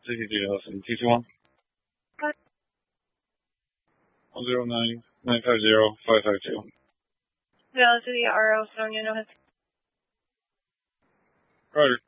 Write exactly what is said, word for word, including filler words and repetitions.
City details in two two one. one zero nine nine five zero five five two. Velocity R O, Sonia, no hesitation. Roger.